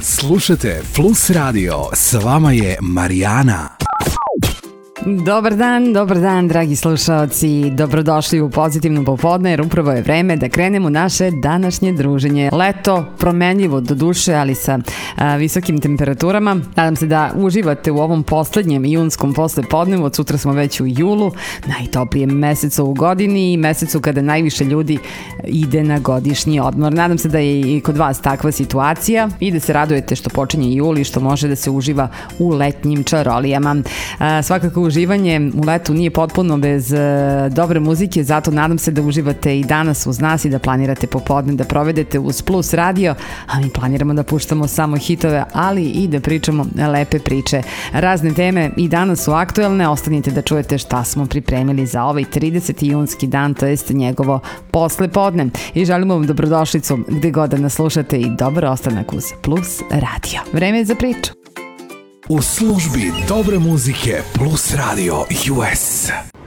Slušajte Plus Radio, s vama je Marijana. Dobar dan, dragi slušaoci. Dobrodošli u Pozitivno popodne, jer upravo je vreme da krenemo naše današnje druženje. Leto, promenljivo do duše, ali sa visokim temperaturama. Nadam se da uživate u ovom poslednjem junskom poslepodnevu. Od sutra smo već u julu, najtoplijem mesecu u godini i mesecu kada najviše ljudi ide na godišnji odmor. Nadam se da je i kod vas takva situacija i da se radujete što počinje jul i što može da se uživa u letnjim čarolijama. Svakako uživanje u letu nije potpuno bez dobre muzike, zato nadam se da uživate i danas uz nas i da planirate popodne da provedete uz Plus Radio, a mi planiramo da puštamo samo hitove, ali i da pričamo lepe priče. Razne teme i danas su aktuelne, ostanite da čujete šta smo pripremili za ovaj 30. junski dan, to jest njegovo poslepodne. I želimo vam dobrodošlicu gde god da nas slušate i dobar ostanak uz Plus Radio. Vreme je za priču. U službi dobre muzike Plus Radio US.